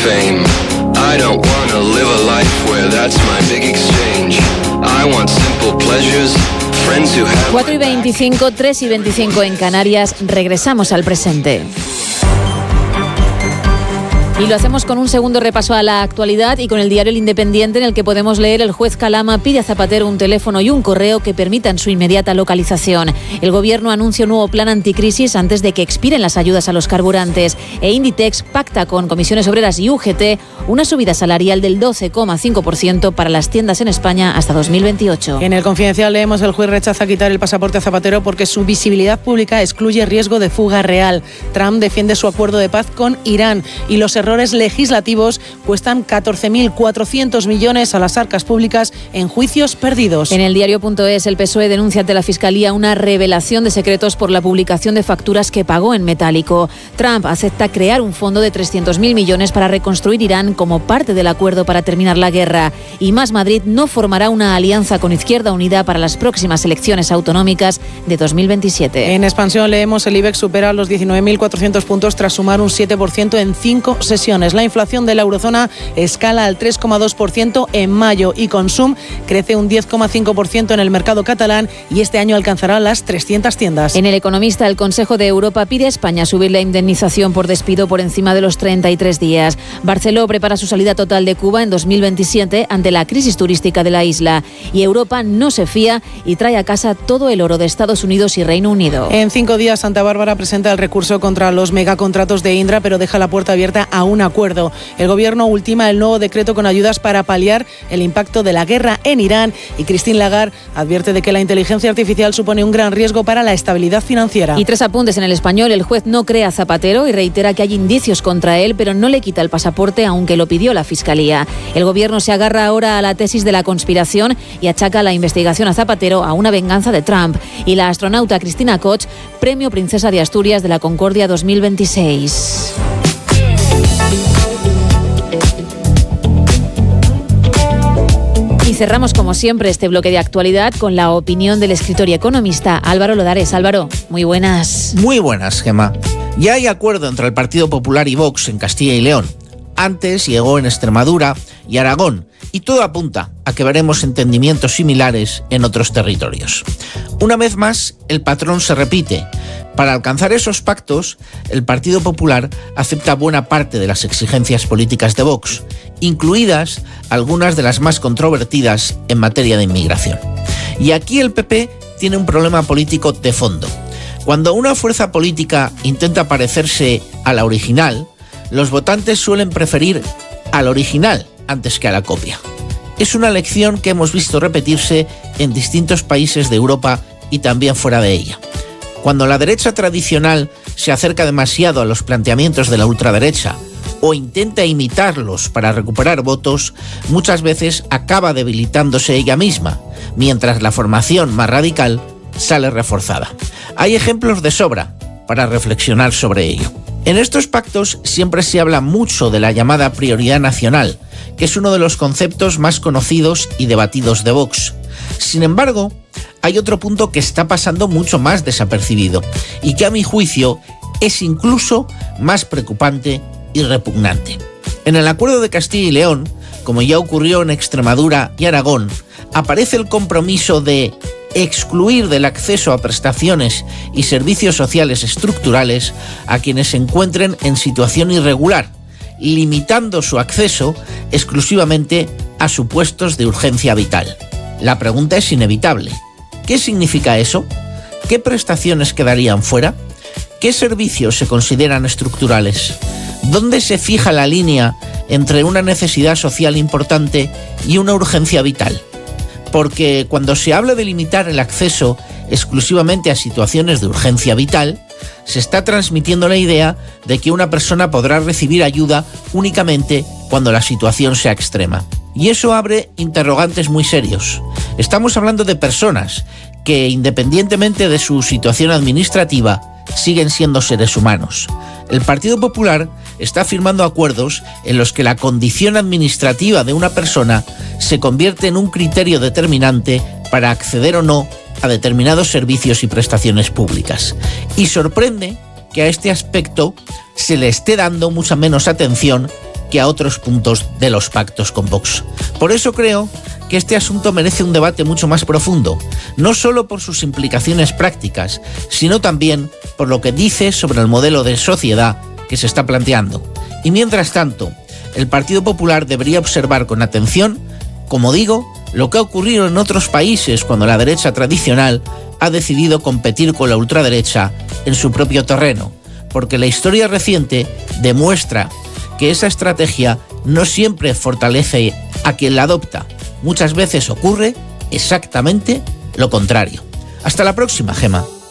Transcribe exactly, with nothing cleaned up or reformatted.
fame. I don't wanna live a life where that's my big exchange. I want simple pleasures, friends who have... cuatro y veinticinco, tres y veinticinco en Canarias. Regresamos al presente. Y lo hacemos con un segundo repaso a la actualidad y con el diario El Independiente, en el que podemos leer: el juez Calama pide a Zapatero un teléfono y un correo que permitan su inmediata localización. El gobierno anuncia un nuevo plan anticrisis antes de que expiren las ayudas a los carburantes. E Inditex pacta con Comisiones Obreras y U G T una subida salarial del doce coma cinco por ciento para las tiendas en España hasta dos mil veintiocho. En El Confidencial leemos: el juez rechaza quitar el pasaporte a Zapatero porque su visibilidad pública excluye riesgo de fuga real. Trump defiende su acuerdo de paz con Irán y los errores legislativos cuestan catorce mil cuatrocientos millones a las arcas públicas en juicios perdidos. En el diario.es, el P S O E denuncia ante la Fiscalía una revelación de secretos por la publicación de facturas que pagó en metálico. Trump acepta crear un fondo de trescientos mil millones para reconstruir Irán como parte del acuerdo para terminar la guerra. Y Más Madrid no formará una alianza con Izquierda Unida para las próximas elecciones autonómicas de dos mil veintisiete. En Expansión leemos: el IBEX supera los diecinueve mil cuatrocientos puntos tras sumar un siete por ciento en cinco sesiones. La inflación de la eurozona escala al tres coma dos por ciento en mayo y Consum crece un diez coma cinco por ciento en el mercado catalán y este año alcanzará las trescientas tiendas. En El Economista, el Consejo de Europa pide a España subir la indemnización por despido por encima de los treinta y tres días. Barceló prepara su salida total de Cuba en dos mil veintisiete ante la crisis turística de la isla. Y Europa no se fía y trae a casa todo el oro de Estados Unidos y Reino Unido. En cinco días, Santa Bárbara presenta el recurso contra los megacontratos de Indra, pero deja la puerta abierta a un acuerdo. El gobierno ultima el nuevo decreto con ayudas para paliar el impacto de la guerra en Irán y Christine Lagarde advierte de que la inteligencia artificial supone un gran riesgo para la estabilidad financiera. Y tres apuntes en El Español: el juez no cree a Zapatero y reitera que hay indicios contra él, pero no le quita el pasaporte aunque lo pidió la Fiscalía. El gobierno se agarra ahora a la tesis de la conspiración y achaca la investigación a Zapatero a una venganza de Trump. Y la astronauta Cristina Koch, premio Princesa de Asturias de la Concordia dos mil veintiséis. Y cerramos, como siempre, este bloque de actualidad con la opinión del escritor y economista Álvaro Lodares. Álvaro, muy buenas. Muy buenas, Gemma. Ya hay acuerdo entre el Partido Popular y Vox en Castilla y León. Antes llegó en Extremadura y Aragón, y todo apunta a que veremos entendimientos similares en otros territorios. Una vez más, el patrón se repite. Para alcanzar esos pactos, el Partido Popular acepta buena parte de las exigencias políticas de Vox, incluidas algunas de las más controvertidas en materia de inmigración. Y aquí el P P tiene un problema político de fondo. Cuando una fuerza política intenta parecerse a la original, los votantes suelen preferir al original antes que a la copia. Es una lección que hemos visto repetirse en distintos países de Europa y también fuera de ella. Cuando la derecha tradicional se acerca demasiado a los planteamientos de la ultraderecha o intenta imitarlos para recuperar votos, muchas veces acaba debilitándose ella misma, mientras la formación más radical sale reforzada. Hay ejemplos de sobra para reflexionar sobre ello. En estos pactos siempre se habla mucho de la llamada prioridad nacional, que es uno de los conceptos más conocidos y debatidos de Vox. Sin embargo, hay otro punto que está pasando mucho más desapercibido y que a mi juicio es incluso más preocupante y repugnante. En el Acuerdo de Castilla y León, como ya ocurrió en Extremadura y Aragón, aparece el compromiso de excluir del acceso a prestaciones y servicios sociales estructurales a quienes se encuentren en situación irregular, limitando su acceso exclusivamente a supuestos de urgencia vital. La pregunta es inevitable. ¿Qué significa eso? ¿Qué prestaciones quedarían fuera? ¿Qué servicios se consideran estructurales? ¿Dónde se fija la línea entre una necesidad social importante y una urgencia vital? Porque cuando se habla de limitar el acceso exclusivamente a situaciones de urgencia vital, se está transmitiendo la idea de que una persona podrá recibir ayuda únicamente cuando la situación sea extrema. Y eso abre interrogantes muy serios. Estamos hablando de personas que, independientemente de su situación administrativa, siguen siendo seres humanos. El Partido Popular está firmando acuerdos en los que la condición administrativa de una persona se convierte en un criterio determinante para acceder o no a determinados servicios y prestaciones públicas. Y sorprende que a este aspecto se le esté dando mucha menos atención que a otros puntos de los pactos con Vox. Por eso creo que este asunto merece un debate mucho más profundo, no solo por sus implicaciones prácticas, sino también por lo que dice sobre el modelo de sociedad que se está planteando. Y mientras tanto, el Partido Popular debería observar con atención, como digo, lo que ha ocurrido en otros países cuando la derecha tradicional ha decidido competir con la ultraderecha en su propio terreno, porque la historia reciente demuestra que esa estrategia no siempre fortalece a quien la adopta. Muchas veces ocurre exactamente lo contrario. Hasta la próxima, Gema.